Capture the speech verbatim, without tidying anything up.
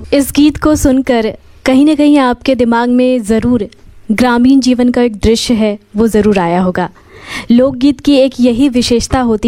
इस गीत को सुनकर कहीं ना कहीं आपके दिमाग में ज़रूर ग्रामीण जीवन का एक दृश्य है वो ज़रूर आया होगा। लोकगीत की एक यही विशेषता होती